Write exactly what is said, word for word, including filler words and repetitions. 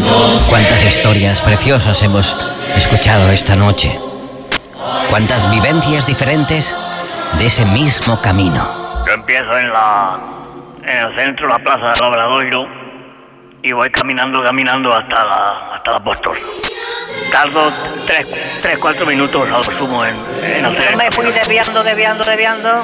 Cuántas historias preciosas hemos escuchado esta noche. Cuántas vivencias diferentes de ese mismo camino. Yo empiezo en la en el centro, la plaza del Obradoiro, y voy caminando, caminando hasta la hasta la Apóstol. Tardo tres, tres, cuatro minutos a lo sumo en, en hacer. Me fui desviando, desviando, desviando.